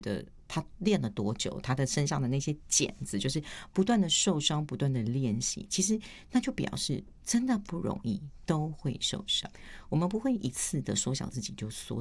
他练了多久，他的身上的那些茧子，就是不断的受伤，不断的练习，其实那就表示真的不容易，都会受伤。我们不会一次的缩小自己就缩